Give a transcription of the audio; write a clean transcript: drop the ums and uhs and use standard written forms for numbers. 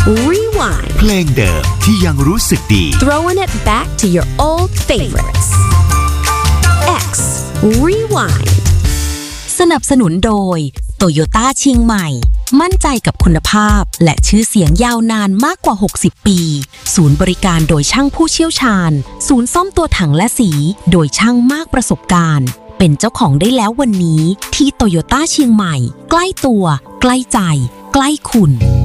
Rewind เพลงเดิมที่ยังรู้สึกดี Throwing it back to your old favorites X Rewind สนับสนุนโดยโตโยต้าเชียงใหม่มั่นใจกับคุณภาพและชื่อเสียงยาวนานมากกว่า60ปีศูนย์บริการโดยช่างผู้เชี่ยวชาญศูนย์ซ่อมตัวถังและสีโดยช่างมากประสบการณ์เป็นเจ้าของได้แล้ววันนี้ที่โตโยต้าเชียงใหม่ใกล้ตัวใกล้ใจใกล้คุณ